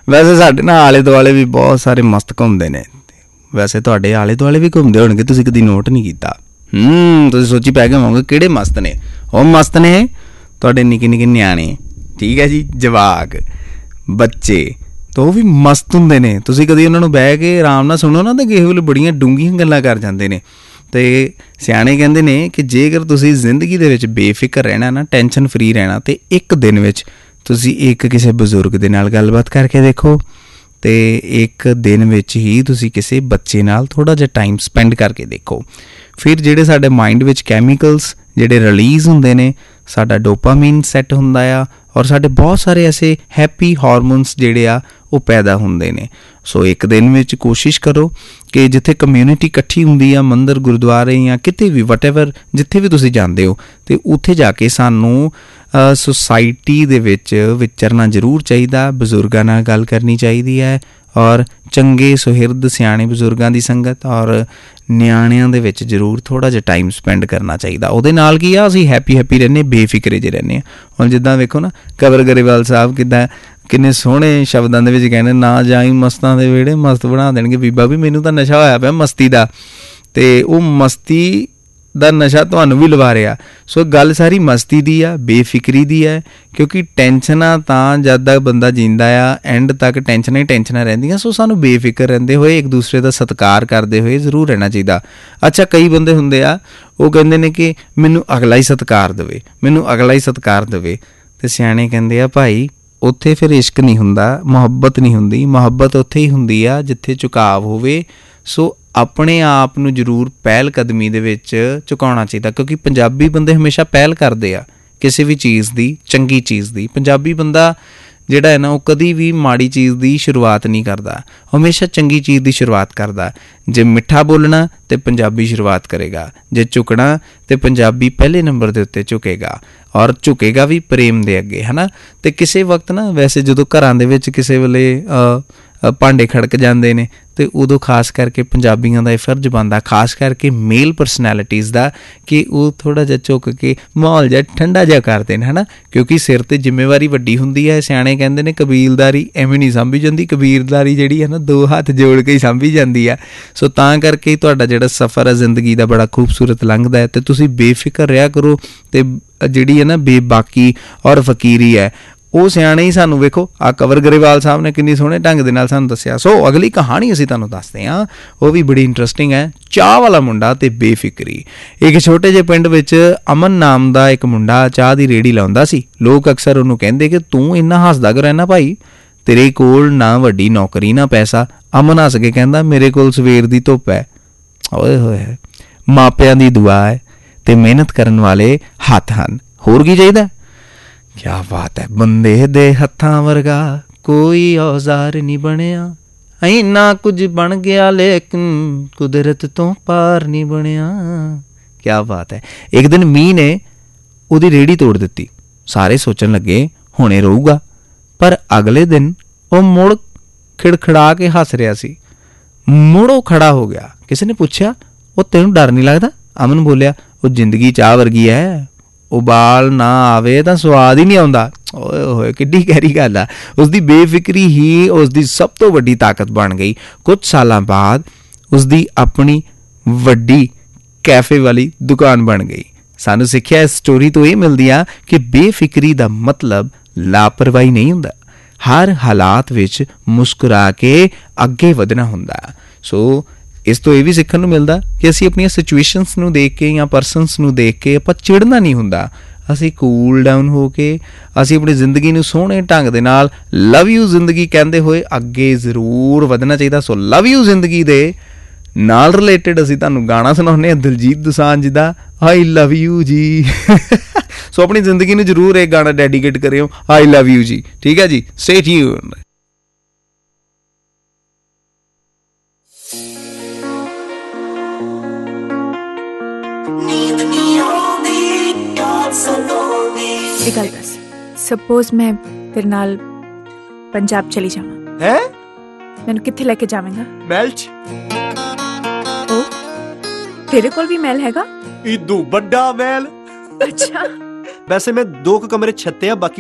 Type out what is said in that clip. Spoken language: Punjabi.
ਵੈਸੇ ਸਾਡੇ ਨਾ ਆਲੇ ਦੁਆਲੇ ਵੀ ਬਹੁਤ ਸਾਰੇ ਮਸਤ ਘੁੰਮਦੇ ਨੇ। ਵੈਸੇ ਤੁਹਾਡੇ ਆਲੇ ਦੁਆਲੇ ਵੀ ਘੁੰਮਦੇ ਹੋਣਗੇ, ਤੁਸੀਂ ਕਦੀ ਨੋਟ ਨਹੀਂ ਕੀਤਾ। ਤੁਸੀਂ ਸੋਚੀ ਪੈ ਗਏ ਹੋਵੋਗੇ ਕਿਹੜੇ ਮਸਤ ਨੇ। ਉਹ ਮਸਤ ਨੇ ਤੁਹਾਡੇ ਨਿੱਕੇ ਨਿੱਕੇ ਨਿਆਣੇ, ਠੀਕ ਹੈ ਜੀ, ਜਵਾਕ ਬੱਚੇ, ਤਾਂ ਉਹ ਵੀ ਮਸਤ ਹੁੰਦੇ ਨੇ। ਤੁਸੀਂ ਕਦੀ ਉਹਨਾਂ ਨੂੰ ਬਹਿ ਕੇ ਆਰਾਮ ਨਾਲ ਸੁਣੋ ਨਾ, ਤਾਂ ਕਿਸੇ ਵੇਲੇ ਬੜੀਆਂ ਡੂੰਘੀਆਂ ਗੱਲਾਂ ਕਰ ਜਾਂਦੇ ਨੇ। ਅਤੇ ਸਿਆਣੇ ਕਹਿੰਦੇ ਨੇ ਕਿ ਜੇਕਰ ਤੁਸੀਂ ਜ਼ਿੰਦਗੀ ਦੇ ਵਿੱਚ ਬੇਫਿਕਰ ਰਹਿਣਾ ਨਾ, ਟੈਨਸ਼ਨ ਫਰੀ ਰਹਿਣਾ, ਅਤੇ ਇੱਕ ਦਿਨ ਵਿੱਚ ਤੁਸੀਂ ਇੱਕ ਕਿਸੇ ਬਜ਼ੁਰਗ ਦੇ ਨਾਲ ਗੱਲਬਾਤ ਕਰਕੇ ਦੇਖੋ, ਅਤੇ ਇੱਕ ਦਿਨ ਵਿੱਚ ਹੀ ਤੁਸੀਂ ਕਿਸੇ ਬੱਚੇ ਨਾਲ ਥੋੜ੍ਹਾ ਜਿਹਾ ਟਾਈਮ ਸਪੈਂਡ ਕਰਕੇ ਦੇਖੋ। ਫਿਰ ਜਿਹੜੇ ਸਾਡੇ ਮਾਇੰਡ ਵਿੱਚ ਕੈਮੀਕਲਸ ਜਿਹੜੇ ਰਿਲੀਜ਼ ਹੁੰਦੇ ਨੇ, ਸਾਡਾ ਡੋਪਾਮੀਨ ਸੈੱਟ ਹੁੰਦਾ ਆ, ਔਰ ਸਾਡੇ ਬਹੁਤ ਸਾਰੇ ਐਸੇ ਹੈਪੀ ਹਾਰਮੋਨਸ ਜਿਹੜੇ ਆ ਉਹ ਪੈਦਾ ਹੁੰਦੇ ਨੇ। ਸੋ ਇੱਕ ਦਿਨ ਵਿੱਚ ਕੋਸ਼ਿਸ਼ ਕਰੋ ਕਿ ਜਿੱਥੇ ਕਮਿਊਨਿਟੀ ਇਕੱਠੀ ਹੁੰਦੀ ਆ, ਮੰਦਰ, ਗੁਰਦੁਆਰੇ ਜਾਂ ਕਿਤੇ ਵੀ ਵਟਐਵਰ ਜਿੱਥੇ ਵੀ ਤੁਸੀਂ ਜਾਂਦੇ ਹੋ, ਅਤੇ ਉੱਥੇ ਜਾ ਕੇ ਸਾਨੂੰ ਸੁਸਾਇਟੀ ਦੇ ਵਿੱਚ ਵਿਚਰਨਾ ਜ਼ਰੂਰ ਚਾਹੀਦਾ। ਬਜ਼ੁਰਗਾਂ ਨਾਲ ਗੱਲ ਕਰਨੀ ਚਾਹੀਦੀ ਹੈ, ਔਰ ਚੰਗੇ ਸੁਹਿਰਦ ਸਿਆਣੇ ਬਜ਼ੁਰਗਾਂ ਦੀ ਸੰਗਤ ਔਰ ਨਿਆਣਿਆਂ ਦੇ ਵਿੱਚ ਜ਼ਰੂਰ ਥੋੜ੍ਹਾ ਜਿਹਾ ਟਾਈਮ ਸਪੈਂਡ ਕਰਨਾ ਚਾਹੀਦਾ। ਉਹਦੇ ਨਾਲ ਕੀ ਆ, ਅਸੀਂ ਹੈਪੀ ਰਹਿੰਦੇ, ਬੇਫਿਕਰੇ ਜਿਹੇ ਰਹਿੰਦੇ ਹਾਂ। ਹੁਣ ਜਿੱਦਾਂ ਵੇਖੋ ਨਾ, ਕੰਵਰ ਗਰੇਵਾਲ ਸਾਹਿਬ ਕਿੰਨੇ ਸੋਹਣੇ ਸ਼ਬਦਾਂ ਦੇ ਵਿੱਚ ਕਹਿੰਦੇ, ਨਾ ਜਾਈ ਮਸਤਾਂ ਦੇ ਵਿਹੜੇ, ਮਸਤ ਬਣਾ ਦੇਣਗੇ ਬੀਬਾ। ਵੀ ਮੈਨੂੰ ਤਾਂ ਨਸ਼ਾ ਹੋਇਆ ਪਿਆ ਮਸਤੀ ਦਾ, ਅਤੇ ਉਹ ਮਸਤੀ ਦਾ ਨਸ਼ਾ ਤੁਹਾਨੂੰ ਵੀ ਲਵਾ ਰਿਹਾ। ਸੋ ਗੱਲ ਸਾਰੀ ਮਸਤੀ ਦੀ ਆ, ਬੇਫਿਕਰੀ ਦੀ ਹੈ, ਕਿਉਂਕਿ ਟੈਨਸ਼ਨਾਂ ਤਾਂ ਜਦ ਤੱਕ ਬੰਦਾ ਜੀਂਦਾ ਆ, ਐਂਡ ਤੱਕ ਟੈਨਸ਼ਨਾਂ ਹੀ ਟੈਨਸ਼ਨਾਂ ਰਹਿੰਦੀਆਂ। ਸੋ ਸਾਨੂੰ ਬੇਫਿਕਰ ਰਹਿੰਦੇ ਹੋਏ, ਇੱਕ ਦੂਸਰੇ ਦਾ ਸਤਿਕਾਰ ਕਰਦੇ ਹੋਏ ਜ਼ਰੂਰ ਰਹਿਣਾ ਚਾਹੀਦਾ। ਅੱਛਾ, ਕਈ ਬੰਦੇ ਹੁੰਦੇ ਆ, ਉਹ ਕਹਿੰਦੇ ਨੇ ਕਿ ਮੈਨੂੰ ਅਗਲਾ ਹੀ ਸਤਿਕਾਰ ਦੇਵੇ, ਮੈਨੂੰ ਅਗਲਾ ਹੀ ਸਤਿਕਾਰ ਦੇਵੇ। ਅਤੇ ਸਿਆਣੇ ਕਹਿੰਦੇ ਆ, ਭਾਈ ਉੱਥੇ ਫਿਰ ਇਸ਼ਕ ਨਹੀਂ ਹੁੰਦਾ, ਮੁਹੱਬਤ ਨਹੀਂ ਹੁੰਦੀ। ਮੁਹੱਬਤ ਉੱਥੇ ਹੀ ਹੁੰਦੀ ਆ ਜਿੱਥੇ ਝੁਕਾਵ ਹੋਵੇ। ਸੋ ਆਪਣੇ ਆਪ ਨੂੰ ਜ਼ਰੂਰ ਪਹਿਲ ਕਦਮੀ ਦੇ ਵਿੱਚ ਝੁਕਾਉਣਾ ਚਾਹੀਦਾ, ਕਿਉਂਕਿ ਪੰਜਾਬੀ ਬੰਦੇ ਹਮੇਸ਼ਾ ਪਹਿਲ ਕਰਦੇ ਆ ਕਿਸੇ ਵੀ ਚੀਜ਼ ਦੀ, ਚੰਗੀ ਚੀਜ਼ ਦੀ। ਪੰਜਾਬੀ ਬੰਦਾ ਜਿਹੜਾ ਹੈ ਨਾ, ਉਹ ਕਦੀ ਵੀ ਮਾੜੀ ਚੀਜ਼ ਦੀ ਸ਼ੁਰੂਆਤ ਨਹੀਂ ਕਰਦਾ, ਹਮੇਸ਼ਾ ਚੰਗੀ ਚੀਜ਼ ਦੀ ਸ਼ੁਰੂਆਤ ਕਰਦਾ। ਜੇ ਮਿੱਠਾ ਬੋਲਣਾ ਤਾਂ ਪੰਜਾਬੀ ਸ਼ੁਰੂਆਤ ਕਰੇਗਾ, ਜੇ ਝੁਕਣਾ ਤਾਂ ਪੰਜਾਬੀ ਪਹਿਲੇ ਨੰਬਰ ਦੇ ਉੱਤੇ ਝੁਕੇਗਾ, ਔਰ ਝੁਕੇਗਾ ਵੀ ਪ੍ਰੇਮ ਦੇ ਅੱਗੇ, ਹੈ ਨਾ। ਅਤੇ ਕਿਸੇ ਵਕਤ ਨਾ, ਵੈਸੇ ਜਦੋਂ ਘਰਾਂ ਦੇ ਵਿੱਚ ਕਿਸੇ ਵੇਲੇ ਭਾਂਡੇ ਖੜਕ ਜਾਂਦੇ ਨੇ, ਅਤੇ ਉਦੋਂ ਖਾਸ ਕਰਕੇ ਪੰਜਾਬੀਆਂ ਦਾ ਇਹ ਫਰਜ਼ ਬਣਦਾ, ਖਾਸ ਕਰਕੇ ਮੇਲ ਪਰਸਨੈਲਿਟੀਜ਼ ਦਾ, ਕਿ ਉਹ ਥੋੜ੍ਹਾ ਜਿਹਾ ਝੁਕ ਕੇ ਮਾਹੌਲ ਜਿਹਾ ਠੰਡਾ ਜਿਹਾ ਕਰਦੇ ਨੇ, ਹੈ ਨਾ। ਕਿਉਂਕਿ ਸਿਰ 'ਤੇ ਜ਼ਿੰਮੇਵਾਰੀ ਵੱਡੀ ਹੁੰਦੀ ਹੈ। ਸਿਆਣੇ ਕਹਿੰਦੇ ਨੇ ਕਬੀਲਦਾਰੀ ਐਵੇਂ ਨਹੀਂ ਸਾਂਭੀ ਜਾਂਦੀ, ਕਬੀਲਦਾਰੀ ਜਿਹੜੀ ਹੈ ਨਾ, ਦੋ ਹੱਥ ਜੋੜ ਕੇ ਹੀ ਸਾਂਭੀ ਜਾਂਦੀ ਆ। ਸੋ ਤਾਂ ਕਰਕੇ ਤੁਹਾਡਾ ਜਿਹੜਾ ਸਫ਼ਰ ਹੈ ਜ਼ਿੰਦਗੀ ਦਾ, ਬੜਾ ਖੂਬਸੂਰਤ ਲੰਘਦਾ ਹੈ, ਅਤੇ ਤੁਸੀਂ ਬੇਫਿਕਰ ਰਿਹਾ ਕਰੋ। ਅਤੇ ਜਿਹੜੀ ਹੈ ਨਾ ਬੇਬਾਕੀ ਔਰ ਫਕੀਰੀ ਹੈ, ਉਹ ਸਿਆਣੇ ਹੀ ਸਾਨੂੰ, ਵੇਖੋ ਆਹ ਕੰਵਰ ਗਰੇਵਾਲ ਸਾਹਿਬ ਨੇ ਕਿੰਨੀ ਸੋਹਣੇ ਢੰਗ ਦੇ ਨਾਲ ਸਾਨੂੰ ਦੱਸਿਆ। ਸੋ ਅਗਲੀ ਕਹਾਣੀ ਅਸੀਂ ਤੁਹਾਨੂੰ ਦੱਸਦੇ ਹਾਂ, ਉਹ ਵੀ ਬੜੀ ਇੰਟਰਸਟਿੰਗ ਹੈ। ਚਾਹ ਵਾਲਾ ਮੁੰਡਾ ਅਤੇ ਬੇਫਿਕਰੀ। ਇੱਕ ਛੋਟੇ ਜਿਹੇ ਪਿੰਡ ਵਿੱਚ ਅਮਨ ਨਾਮ ਦਾ ਇੱਕ ਮੁੰਡਾ ਚਾਹ ਦੀ ਰੇਹੜੀ ਲਾਉਂਦਾ ਸੀ। ਲੋਕ ਅਕਸਰ ਉਹਨੂੰ ਕਹਿੰਦੇ ਕਿ ਤੂੰ ਇੰਨਾ ਹੱਸਦਾ ਕਿਉਂ ਰਹਿਣਾ ਭਾਈ, ਤੇਰੇ ਕੋਲ ਨਾ ਵੱਡੀ ਨੌਕਰੀ ਨਾ ਪੈਸਾ। ਅਮਨ ਹੱਸ ਕੇ ਕਹਿੰਦਾ, ਮੇਰੇ ਕੋਲ ਸਵੇਰ ਦੀ ਧੁੱਪ ਹੈ, ਓਏ ਹੋਏ, ਮਾਪਿਆਂ ਦੀ ਦੁਆ ਹੈ, ਅਤੇ ਮਿਹਨਤ ਕਰਨ ਵਾਲੇ ਹੱਥ ਹਨ, ਹੋਰ ਕੀ ਚਾਹੀਦਾ। ਕਿਆ ਬਾਤ ਹੈ। ਬੰਦੇ ਦੇ ਹੱਥਾਂ ਵਰਗਾ ਕੋਈ ਔਜ਼ਾਰ ਨਹੀਂ ਬਣਿਆ, ਇੰਨਾ ਕੁਝ ਬਣ ਗਿਆ ਲੇਕਿਨ ਕੁਦਰਤ ਤੋਂ ਪਾਰ ਨਹੀਂ ਬਣਿਆ। ਕਿਆ ਬਾਤ ਹੈ। ਇੱਕ ਦਿਨ ਮੀਂਹ ਨੇ ਉਹਦੀ ਰੇਹੜੀ ਤੋੜ ਦਿੱਤੀ। ਸਾਰੇ ਸੋਚਣ ਲੱਗੇ ਹੁਣੇ ਰਹੂਗਾ, ਪਰ ਅਗਲੇ ਦਿਨ ਉਹ ਮੁੜ ਖਿੜਖੜਾ ਕੇ ਹੱਸ ਰਿਹਾ ਸੀ। ਮੁੜ ਉਹ ਖੜਾ ਹੋ ਗਿਆ। ਕਿਸੇ ਨੇ ਪੁੱਛਿਆ, ਉਹ ਤੈਨੂੰ ਡਰ ਨਹੀਂ ਲੱਗਦਾ? ਅਮਨ ਬੋਲਿਆ, ਉਹ ਜ਼ਿੰਦਗੀ ਚਾਹ ਵਰਗੀ ਹੈ, ਉਬਾਲ ਨਾ ਆਵੇ ਤਾਂ ਸਵਾਦ ਹੀ ਨਹੀਂ ਆਉਂਦਾ। ਓਏ ਹੋਏ, ਕਿੱਡੀ ਗਹਿਰੀ ਗੱਲ ਆ। ਉਸਦੀ ਬੇਫਿਕਰੀ ਹੀ ਉਸਦੀ ਸਭ ਤੋਂ ਵੱਡੀ ਤਾਕਤ ਬਣ ਗਈ। ਕੁਝ ਸਾਲਾਂ ਬਾਅਦ ਉਸਦੀ ਆਪਣੀ ਵੱਡੀ ਕੈਫੇ ਵਾਲੀ ਦੁਕਾਨ ਬਣ ਗਈ। ਸਾਨੂੰ ਸਿੱਖਿਆ ਇਸ ਸਟੋਰੀ ਤੋਂ ਇਹ ਮਿਲਦੀ ਆ ਕਿ ਬੇਫਿਕਰੀ ਦਾ ਮਤਲਬ ਲਾਪਰਵਾਹੀ ਨਹੀਂ ਹੁੰਦਾ, ਹਰ ਹਾਲਾਤ ਵਿੱਚ ਮੁਸਕਰਾ ਕੇ ਅੱਗੇ ਵਧਣਾ ਹੁੰਦਾ। ਸੋ ਇਸ ਤੋਂ ਇਹ ਵੀ ਸਿੱਖਣ ਨੂੰ ਮਿਲਦਾ ਕਿ ਅਸੀਂ ਆਪਣੀਆਂ ਸਿਚੁਏਸ਼ਨਸ ਨੂੰ ਦੇਖ ਕੇ ਜਾਂ ਪਰਸਨਸ ਨੂੰ ਦੇਖ ਕੇ ਆਪਾਂ ਚਿੜਨਾ ਨਹੀਂ ਹੁੰਦਾ। ਅਸੀਂ ਕੂਲ ਡਾਊਨ ਹੋ ਕੇ ਅਸੀਂ ਆਪਣੀ ਜ਼ਿੰਦਗੀ ਨੂੰ ਸੋਹਣੇ ਢੰਗ ਦੇ ਨਾਲ ਲਵ ਯੂ ਜ਼ਿੰਦਗੀ ਕਹਿੰਦੇ ਹੋਏ ਅੱਗੇ ਜ਼ਰੂਰ ਵਧਣਾ ਚਾਹੀਦਾ। ਸੋ ਲਵ ਯੂ ਜ਼ਿੰਦਗੀ ਦੇ ਨਾਲ ਰਿਲੇਟਿਡ ਅਸੀਂ ਤੁਹਾਨੂੰ ਗਾਣਾ ਸੁਣਾਉਂਦੇ ਹਾਂ ਦਿਲਜੀਤ ਦੋਸਾਂਝ ਦਾ, ਆਈ ਲਵ ਯੂ ਜੀ। ਸੋ ਆਪਣੀ ਜ਼ਿੰਦਗੀ ਨੂੰ ਜ਼ਰੂਰ ਇਹ ਗਾਣਾ ਡੈਡੀਕੇਟ ਕਰਿਓ, ਆਈ ਲਵ ਯੂ ਜੀ। ਠੀਕ ਹੈ ਜੀ, ਸਟੇ ਟਿਊਨਡ। एक गल दस, सपोज मैं तेरे नाल पंजाब चली जावां, है मैनू कित्थे लेके जावेंगा? महल च। ओ तेरे कोल भी महल हैगा? इदू बड़ा महल। अच्छा। वैसे मैं 2 कमरे छत्ते हैं, बाकी